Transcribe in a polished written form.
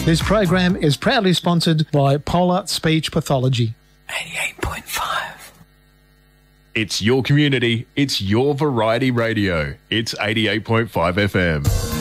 This program is proudly sponsored by Polar Speech Pathology. 88.5. It's your community. It's your variety radio. It's 88.5 FM.